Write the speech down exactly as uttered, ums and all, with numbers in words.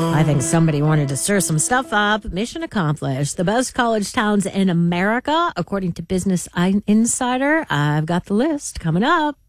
I think somebody wanted to stir some stuff up. Mission accomplished. The best college towns in America, according to Business Insider. I've got the list coming up.